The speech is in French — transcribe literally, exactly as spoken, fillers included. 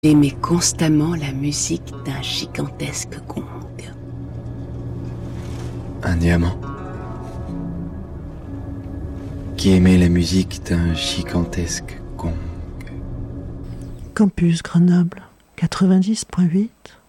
Aimait constamment la musique d'un gigantesque gong. Un diamant qui aimait la musique d'un gigantesque gong. Campus Grenoble quatre-vingt-dix point huit